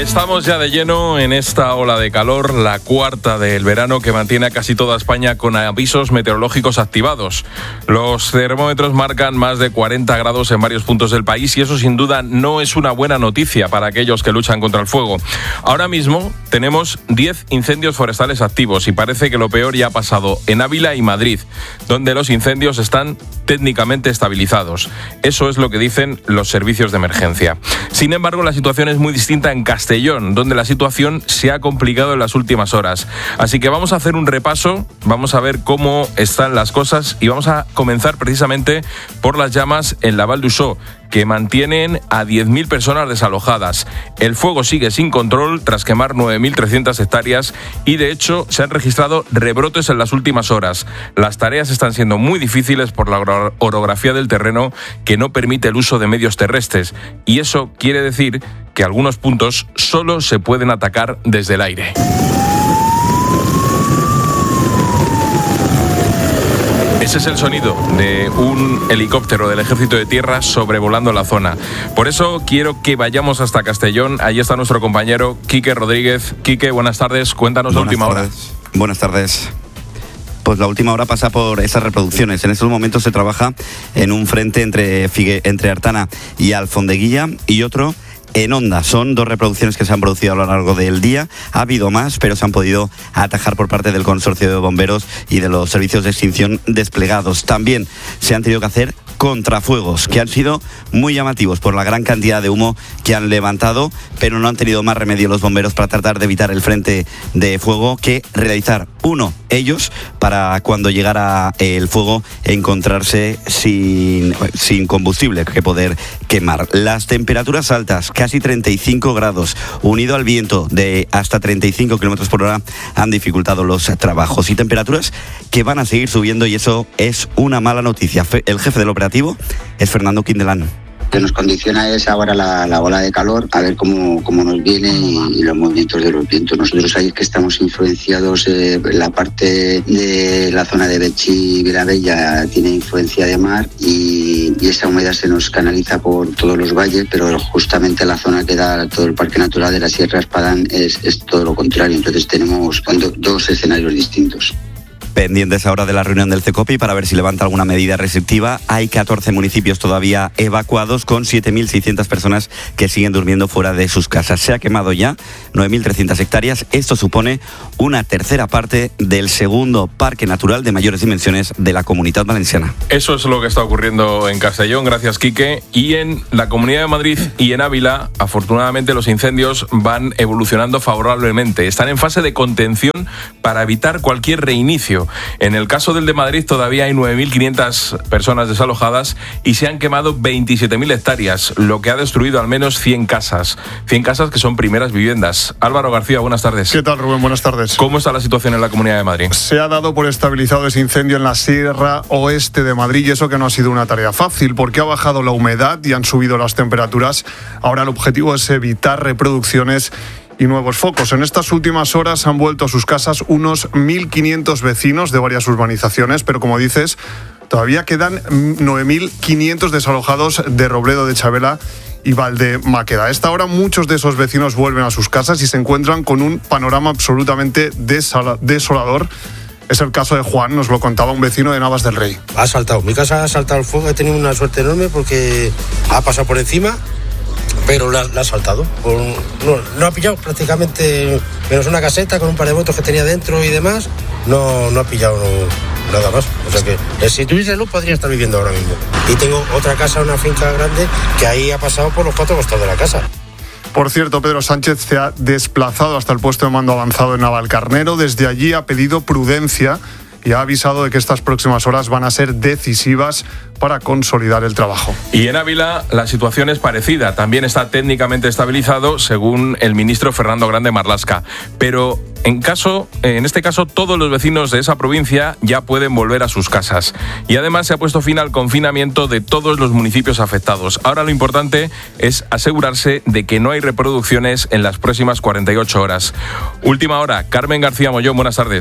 Estamos ya de lleno en esta ola de calor, la cuarta del verano, que mantiene a casi toda España con avisos meteorológicos activados. Los termómetros marcan más de 40 grados en varios puntos del país y eso sin duda no es una buena noticia para aquellos que luchan contra el fuego. Ahora mismo tenemos 10 incendios forestales activos y parece que lo peor ya ha pasado en Ávila y Madrid, donde los incendios están técnicamente estabilizados. Eso es lo que dicen los servicios de emergencia. Sin embargo, la situación es muy distinta en Castellón, donde la situación se ha complicado en las últimas horas. Así que vamos a hacer un repaso, vamos a ver cómo están las cosas y vamos a comenzar precisamente por las llamas en la Val d'Uixó, que mantienen a 10.000 personas desalojadas. El fuego sigue sin control tras quemar 9.300 hectáreas y de hecho se han registrado rebrotes en las últimas horas. Las tareas están siendo muy difíciles por la orografía del terreno, que no permite el uso de medios terrestres, y eso quiere decir que algunos puntos solo se pueden atacar desde el aire. Ese es el sonido de un helicóptero del Ejército de Tierra sobrevolando la zona. Por eso quiero que vayamos hasta Castellón. Allí está nuestro compañero Quique Rodríguez. Quique, buenas tardes. Cuéntanos la última hora. Buenas tardes. Pues la última hora pasa por esas reproducciones. En estos momentos se trabaja en un frente entre Artana y Alfondeguilla y otro en Onda. Son dos reproducciones que se han producido a lo largo del día. Ha habido más, pero se han podido atajar por parte del consorcio de bomberos y de los servicios de extinción desplegados. También se han tenido que hacer contrafuegos, que han sido muy llamativos por la gran cantidad de humo que han levantado, pero no han tenido más remedio los bomberos para tratar de evitar el frente de fuego que realizar ellos para cuando llegara el fuego encontrarse sin combustible que poder quemar. Las temperaturas altas, casi 35 grados, unido al viento de hasta 35 kilómetros por hora, han dificultado los trabajos y temperaturas que van a seguir subiendo, y eso es una mala noticia. El jefe del operativo es Fernando Quindelán. Que nos condiciona es ahora la ola de calor, a ver cómo nos viene y los movimientos de los vientos. Nosotros ahí es que estamos influenciados, la parte de la zona de Betxí y Vilabella tiene influencia de mar y esa humedad se nos canaliza por todos los valles, pero justamente la zona que da todo el Parque Natural de la Sierra Espadán es todo lo contrario. Entonces tenemos dos escenarios distintos. Pendientes ahora de la reunión del CECOPI para ver si levanta alguna medida restrictiva. Hay 14 municipios todavía evacuados, con 7.600 personas que siguen durmiendo fuera de sus casas. Se ha quemado ya 9.300 hectáreas. Esto supone una tercera parte del segundo parque natural de mayores dimensiones de la Comunidad Valenciana. Eso es lo que está ocurriendo en Castellón, gracias Quique. Y en la Comunidad de Madrid y en Ávila, afortunadamente los incendios van evolucionando favorablemente. Están en fase de contención para evitar cualquier reinicio. En el caso del de Madrid todavía hay 9.500 personas desalojadas y se han quemado 27.000 hectáreas, lo que ha destruido al menos 100 casas. 100 casas que son primeras viviendas. Álvaro García, buenas tardes. ¿Qué tal, Rubén? Buenas tardes. ¿Cómo está la situación en la Comunidad de Madrid? Se ha dado por estabilizado ese incendio en la Sierra Oeste de Madrid, y eso que no ha sido una tarea fácil, porque ha bajado la humedad y han subido las temperaturas. Ahora el objetivo es evitar reproducciones y nuevos focos. En estas últimas horas han vuelto a sus casas unos 1.500 vecinos de varias urbanizaciones, pero como dices, todavía quedan 9.500 desalojados de Robledo de Chavela y Valdemaqueda. A esta hora muchos de esos vecinos vuelven a sus casas y se encuentran con un panorama absolutamente desolador. Es el caso de Juan, nos lo contaba un vecino de Navas del Rey. Ha saltado, mi casa ha saltado el fuego, he tenido una suerte enorme porque ha pasado por encima, pero la ha saltado. No ha pillado prácticamente, menos una caseta con un par de motos que tenía dentro y demás, no ha pillado nada más. O sea que si tuviese luz podría estar viviendo ahora mismo. Y tengo otra casa, una finca grande, que ahí ha pasado por los 4 costados de la casa. Por cierto, Pedro Sánchez se ha desplazado hasta el puesto de mando avanzado en Navalcarnero. Desde allí ha pedido prudencia y ha avisado de que estas próximas horas van a ser decisivas para consolidar el trabajo. Y en Ávila la situación es parecida. También está técnicamente estabilizado, según el ministro Fernando Grande Marlaska. Pero en este caso, todos los vecinos de esa provincia ya pueden volver a sus casas. Y además se ha puesto fin al confinamiento de todos los municipios afectados. Ahora lo importante es asegurarse de que no hay reproducciones en las próximas 48 horas. Última hora, Carmen García Mollón, buenas tardes.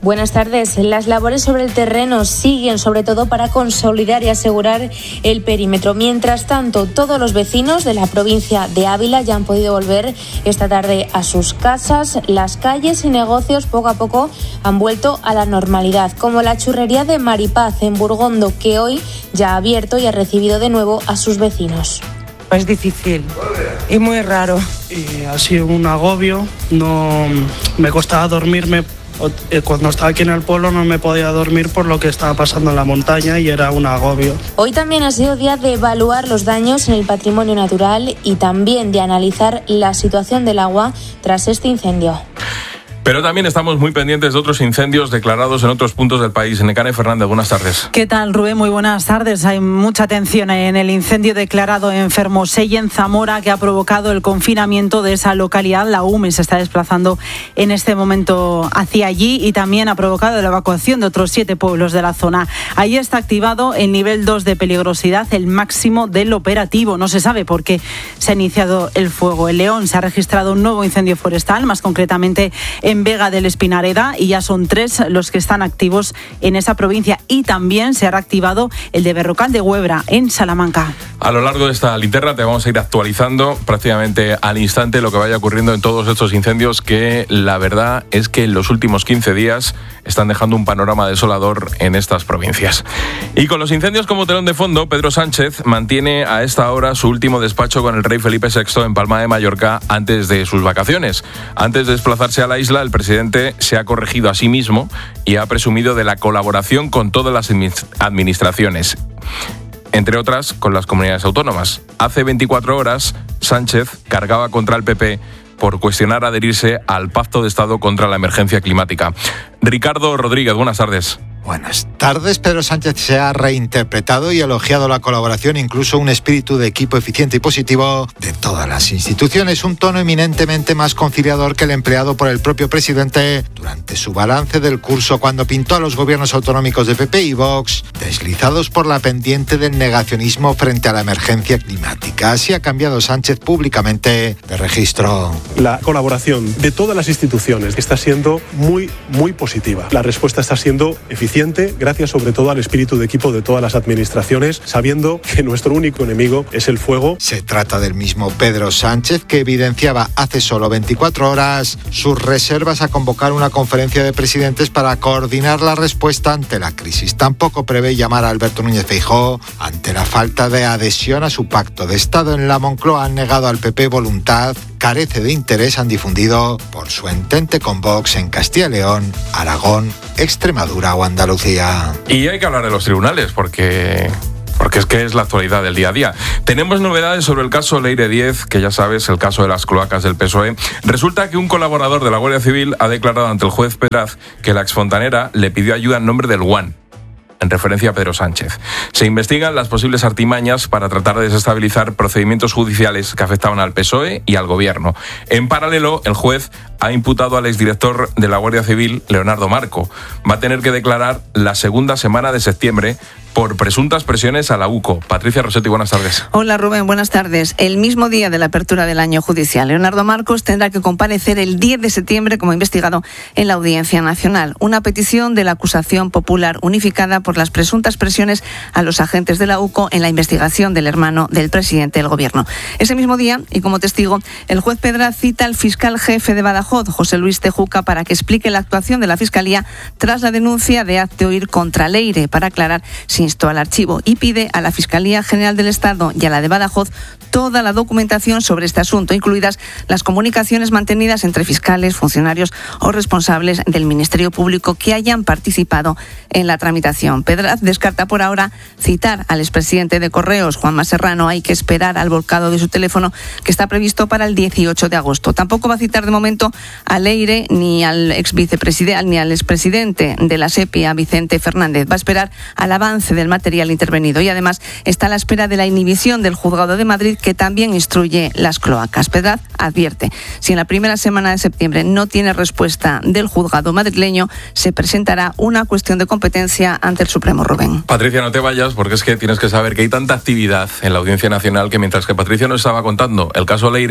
Buenas tardes. Las labores sobre el terreno siguen, sobre todo para consolidar y asegurar el perímetro. Mientras tanto, todos los vecinos de la provincia de Ávila ya han podido volver esta tarde a sus casas. Las calles y negocios poco a poco han vuelto a la normalidad, como la churrería de Maripaz en Burgondo, que hoy ya ha abierto y ha recibido de nuevo a sus vecinos. Es difícil y muy raro. Y ha sido un agobio, no me costaba dormirme. Cuando estaba aquí en el pueblo no me podía dormir por lo que estaba pasando en la montaña y era un agobio. Hoy también ha sido día de evaluar los daños en el patrimonio natural y también de analizar la situación del agua tras este incendio. Pero también estamos muy pendientes de otros incendios declarados en otros puntos del país. Nekane Fernández, buenas tardes. ¿Qué tal, Rubén? Muy buenas tardes. Hay mucha atención en el incendio declarado en Fermoselle, en Zamora, que ha provocado el confinamiento de esa localidad. La UME se está desplazando en este momento hacia allí y también ha provocado la evacuación de otros 7 pueblos de la zona. Ahí está activado el nivel 2 de peligrosidad, el máximo del operativo. No se sabe por qué se ha iniciado el fuego. En León se ha registrado un nuevo incendio forestal, más concretamente en Vega del Espinareda, y ya son 3 los que están activos en esa provincia. Y también se ha reactivado el de Berrocal de Huebra, en Salamanca. A lo largo de esta linterna te vamos a ir actualizando prácticamente al instante lo que vaya ocurriendo en todos estos incendios, que la verdad es que en los últimos 15 días están dejando un panorama desolador en estas provincias. Y con los incendios como telón de fondo, Pedro Sánchez mantiene a esta hora su último despacho con el rey Felipe VI en Palma de Mallorca antes de sus vacaciones. Antes de desplazarse a la isla, el presidente se ha corregido a sí mismo y ha presumido de la colaboración con todas las administraciones, entre otras con las comunidades autónomas. Hace 24 horas, Sánchez cargaba contra el PP por cuestionar adherirse al Pacto de Estado contra la emergencia climática. Ricardo Rodríguez, buenas tardes. Buenas tardes. Pedro Sánchez se ha reinterpretado y elogiado la colaboración, incluso un espíritu de equipo eficiente y positivo de todas las instituciones, un tono eminentemente más conciliador que el empleado por el propio presidente durante su balance del curso, cuando pintó a los gobiernos autonómicos de PP y Vox deslizados por la pendiente del negacionismo frente a la emergencia climática. Así ha cambiado Sánchez públicamente de registro. La colaboración de todas las instituciones está siendo muy positiva. La respuesta está siendo eficiente, gracias sobre todo al espíritu de equipo de todas las administraciones, sabiendo que nuestro único enemigo es el fuego. Se trata del mismo Pedro Sánchez que evidenciaba hace solo 24 horas sus reservas a convocar una conferencia de presidentes para coordinar la respuesta ante la crisis. Tampoco prevé llamar a Alberto Núñez Feijóo ante la falta de adhesión a su pacto de Estado. En la Moncloa han negado al PP voluntad, carece de interés, han difundido por su entente con Vox en Castilla y León, Aragón, Extremadura o Andalucía. Y hay que hablar de los tribunales, porque es que es la actualidad del día a día. Tenemos novedades sobre el caso Leire 10, que ya sabes, el caso de las cloacas del PSOE. Resulta que un colaborador de la Guardia Civil ha declarado ante el juez Peraz que la exfontanera le pidió ayuda en nombre del One, en referencia a Pedro Sánchez. Se investigan las posibles artimañas para tratar de desestabilizar procedimientos judiciales que afectaban al PSOE y al gobierno. En paralelo, el juez ha imputado al exdirector de la Guardia Civil, Leonardo Marco. Va a tener que declarar la segunda semana de septiembre por presuntas presiones a la UCO. Patricia Rossetti, buenas tardes. Hola Rubén, buenas tardes. El mismo día de la apertura del año judicial, Leonardo Marcos tendrá que comparecer el 10 de septiembre como investigado en la Audiencia Nacional. Una petición de la acusación popular unificada por las presuntas presiones a los agentes de la UCO en la investigación del hermano del presidente del gobierno. Ese mismo día, y como testigo, el juez Pedraz cita al fiscal jefe de Badajoz, José Luis Tejuca, para que explique la actuación de la Fiscalía tras la denuncia de hazte oír contra Leire, para aclarar si instó al archivo, y pide a la Fiscalía General del Estado y a la de Badajoz toda la documentación sobre este asunto, incluidas las comunicaciones mantenidas entre fiscales, funcionarios o responsables del Ministerio Público que hayan participado en la tramitación. Pedraz descarta por ahora citar al expresidente de Correos, Juanma Serrano. Hay que esperar al volcado de su teléfono, que está previsto para el 18 de agosto. Tampoco va a citar de momento a Leire ni al exvicepresidente ni al expresidente de la SEPI, a Vicente Fernández. Va a esperar al avance del material intervenido y además está a la espera de la inhibición del Juzgado de Madrid, que también instruye las cloacas. Pedraz advierte: si en la primera semana de septiembre no tiene respuesta del juzgado madrileño, se presentará una cuestión de competencia ante el Supremo. Rubén. Patricia, no te vayas, porque es que tienes que saber que hay tanta actividad en la Audiencia Nacional que mientras que Patricia nos estaba contando el caso Leire,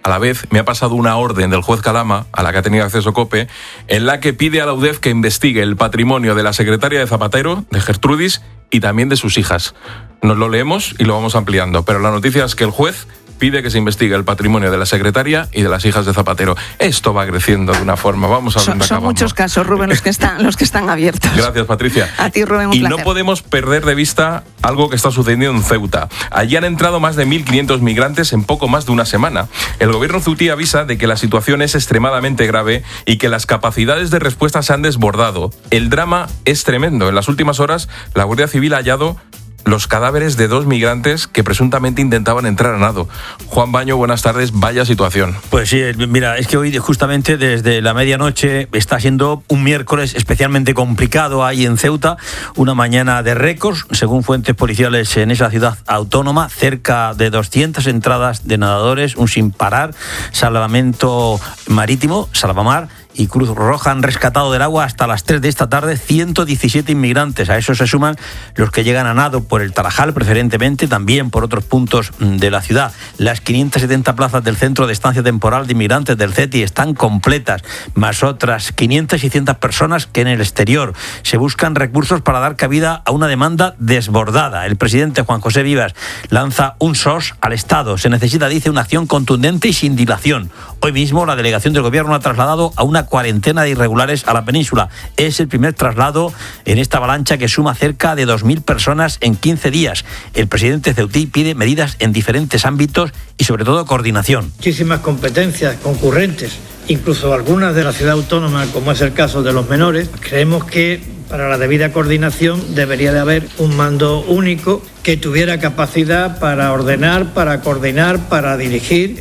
A la vez, me ha pasado una orden del juez Calama, a la que ha tenido acceso COPE, en la que pide a la UDEF que investigue el patrimonio de la secretaria de Zapatero, de Gertrudis, y también de sus hijas. Nos lo leemos y lo vamos ampliando, pero la noticia es que el juez pide que se investigue el patrimonio de la secretaria y de las hijas de Zapatero. Esto va creciendo de una forma. Vamos a ver dónde acabamos. Son muchos casos, Rubén, los que están abiertos. Gracias, Patricia. A ti, Rubén, un placer. No podemos perder de vista algo que está sucediendo en Ceuta. Allí han entrado más de 1.500 migrantes en poco más de una semana. El gobierno ceutí avisa de que la situación es extremadamente grave y que las capacidades de respuesta se han desbordado. El drama es tremendo. En las últimas horas, la Guardia Civil ha hallado los cadáveres de 2 migrantes que presuntamente intentaban entrar a nado. Juan Baño, buenas tardes. Vaya situación. Pues sí, mira, es que hoy justamente desde la medianoche está siendo un miércoles especialmente complicado ahí en Ceuta, una mañana de récords, según fuentes policiales en esa ciudad autónoma, cerca de 200 entradas de nadadores, un sin parar, salvamento marítimo, Salvamar y Cruz Roja han rescatado del agua hasta las 3 de esta tarde 117 inmigrantes. A eso se suman los que llegan a nado por el Tarajal, preferentemente, también por otros puntos de la ciudad. Las 570 plazas del Centro de Estancia Temporal de Inmigrantes del CETI están completas, más otras 500 y 600 personas que en el exterior. Se buscan recursos para dar cabida a una demanda desbordada. El presidente Juan José Vivas lanza un SOS al Estado. Se necesita, dice, una acción contundente y sin dilación. Hoy mismo la delegación del Gobierno ha trasladado a una cuarentena de irregulares a la península. Es el primer traslado en esta avalancha que suma cerca de 2.000 personas en 15 días. El presidente ceutí pide medidas en diferentes ámbitos y sobre todo coordinación. Muchísimas competencias concurrentes, incluso algunas de la ciudad autónoma, como es el caso de los menores. Creemos que para la debida coordinación debería de haber un mando único que tuviera capacidad para ordenar, para coordinar, para dirigir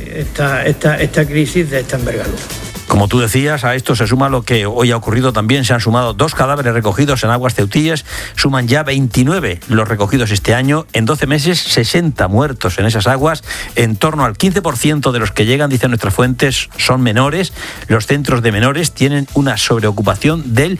esta crisis de esta envergadura. Como tú decías, a esto se suma lo que hoy ha ocurrido también. Se han sumado 2 cadáveres recogidos en aguas ceutíes. Suman ya 29 los recogidos este año. En 12 meses, 60 muertos en esas aguas. En torno al 15% de los que llegan, dicen nuestras fuentes, son menores. Los centros de menores tienen una sobreocupación del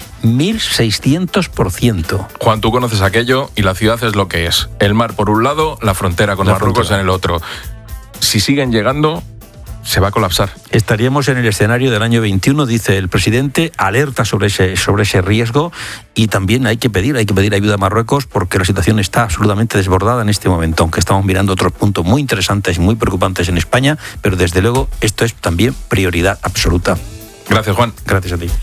1.600%. Juan, tú conoces aquello y la ciudad es lo que es. El mar por un lado, la frontera con Marruecos en el otro. Si siguen llegando, se va a colapsar. Estaríamos en el escenario del año 21, dice el presidente, alerta sobre ese riesgo, y también hay que pedir ayuda a Marruecos porque la situación está absolutamente desbordada en este momento, aunque estamos mirando otros puntos muy interesantes y muy preocupantes en España, pero desde luego esto es también prioridad absoluta. Gracias, Juan. Gracias a ti.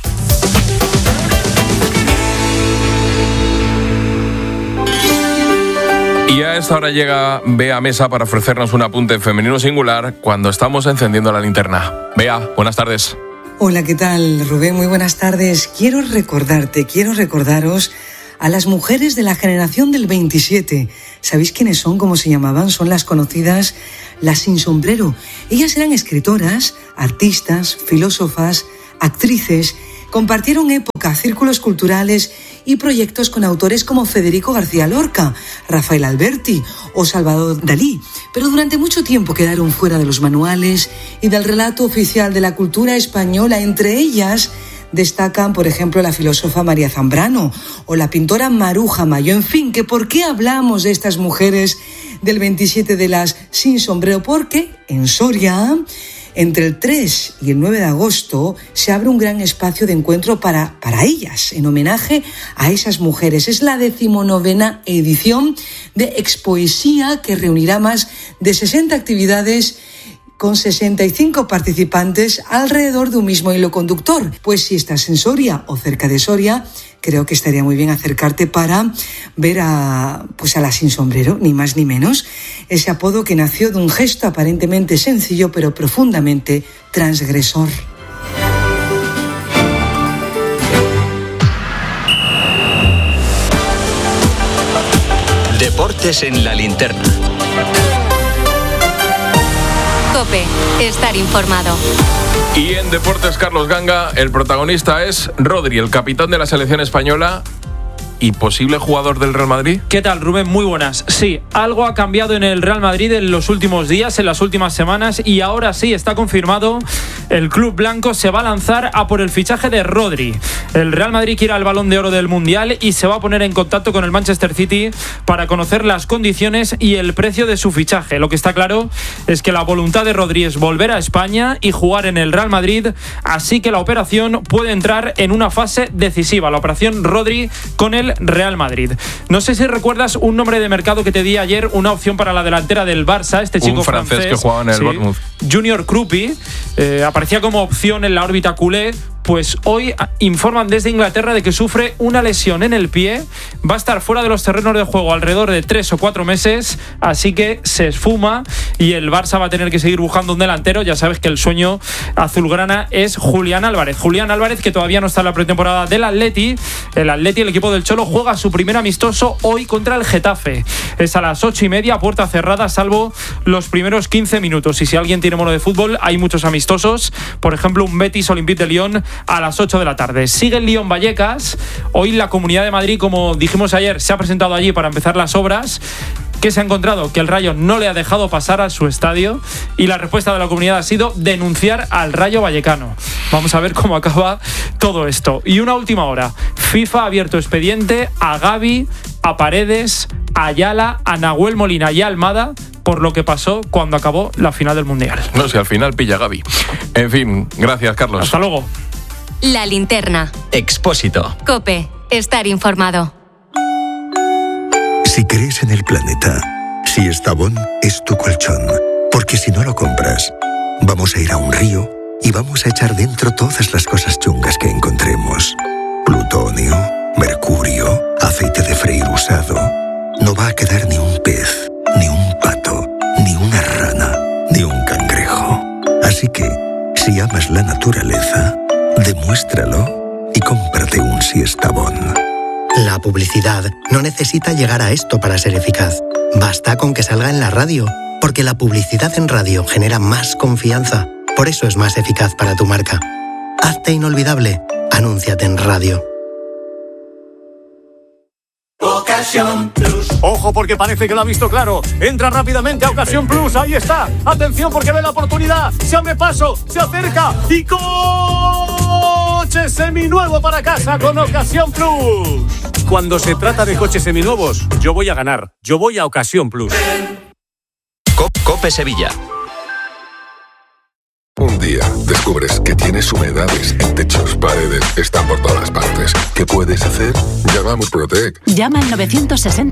Y a esta hora llega Bea Mesa para ofrecernos un apunte femenino singular cuando estamos encendiendo la linterna. Bea, buenas tardes. Hola, ¿qué tal, Rubén? Muy buenas tardes. Quiero recordaros a las mujeres de la generación del 27. ¿Sabéis quiénes son? ¿Cómo se llamaban? Son las conocidas las sin sombrero. Ellas eran escritoras, artistas, filósofas, actrices. Compartieron época, círculos culturales y proyectos con autores como Federico García Lorca, Rafael Alberti o Salvador Dalí, pero durante mucho tiempo quedaron fuera de los manuales y del relato oficial de la cultura española. Entre ellas destacan, por ejemplo, la filósofa María Zambrano o la pintora Maruja Mayo. En fin, que ¿por qué hablamos de estas mujeres del 27 de las sin sombrero? Porque en Soria, entre el 3 y el 9 de agosto, se abre un gran espacio de encuentro para ellas, en homenaje a esas mujeres. Es la 19ª edición de Expoesía, que reunirá más de 60 actividades con 65 participantes alrededor de un mismo hilo conductor. Pues si estás en Soria o cerca de Soria, creo que estaría muy bien acercarte para ver a la sin sombrero, ni más ni menos. Ese apodo que nació de un gesto aparentemente sencillo, pero profundamente transgresor. Deportes en la linterna. COPE, estar informado. Y en Deportes, Carlos Ganga, el protagonista es Rodri, el capitán de la selección española y posible jugador del Real Madrid. ¿Qué tal, Rubén? Muy buenas. Sí, algo ha cambiado en el Real Madrid en los últimos días, en las últimas semanas, y ahora sí está confirmado el club blanco se va a lanzar a por el fichaje de Rodri. El Real Madrid quiere el Balón de Oro del Mundial y se va a poner en contacto con el Manchester City para conocer las condiciones y el precio de su fichaje. Lo que está claro es que la voluntad de Rodri es volver a España y jugar en el Real Madrid, así que la operación puede entrar en una fase decisiva, la operación Rodri con el Real Madrid. No sé si recuerdas un nombre de mercado que te di ayer, una opción para la delantera del Barça, este chico francés que jugaba en el Bournemouth. Junior Krupi, aparecía como opción en la órbita culé. Pues hoy informan desde Inglaterra de que sufre una lesión en el pie, va a estar fuera de los terrenos de juego alrededor de 3 o 4 meses, así que se esfuma y el Barça va a tener que seguir buscando un delantero. Ya sabes que el sueño azulgrana es Julián Álvarez, que todavía no está en la pretemporada del Atleti. El equipo del Cholo, juega su primer amistoso hoy contra el Getafe. Es a las 8:30, puerta cerrada, salvo los primeros 15 minutos. Y si alguien tiene mono de fútbol, hay muchos amistosos, por ejemplo un Betis Olympique de Lyon a las 8 de la tarde. Sigue el Lyon Vallecas. Hoy la Comunidad de Madrid, como dijimos ayer, se ha presentado allí para empezar las obras. ¿Qué se ha encontrado? Que el Rayo no le ha dejado pasar a su estadio y la respuesta de la comunidad ha sido denunciar al Rayo Vallecano. Vamos a ver cómo acaba todo esto. Y una última hora. FIFA ha abierto expediente a Gavi, a Paredes, a Ayala, a Nahuel Molina y a Almada por lo que pasó cuando acabó la final del Mundial. No sé, al final pilla Gavi. En fin, gracias, Carlos. Hasta luego. La linterna. Expósito. COPE. Estar informado. Si crees en el planeta, si Estavón es tu colchón, porque si no lo compras, vamos a ir a un río y vamos a echar dentro todas las cosas chungas que encontremos. Plutonio, mercurio, aceite de freír usado. No va a quedar ni un pez, ni un pato, ni una rana, ni un cangrejo. Así que, si amas la naturaleza, demuéstralo y cómprate un Siestabón. La publicidad no necesita llegar a esto para ser eficaz. Basta con que salga en la radio, porque la publicidad en radio genera más confianza. Por eso es más eficaz para tu marca. Hazte inolvidable. Anúnciate en radio. Ocasión Plus. Ojo, porque parece que lo ha visto claro. Entra rápidamente a Ocasión Plus. Ahí está. Atención, porque ve la oportunidad. Se abre paso, se acerca y coche seminuevo para casa con Ocasión Plus. Cuando se trata de coches seminuevos, yo voy a ganar. Yo voy a Ocasión Plus. COPE Sevilla. Un día descubres que tienes humedades en techos, paredes, están por todas partes. ¿Qué puedes hacer? Llama a Murprotec. Llama al 960.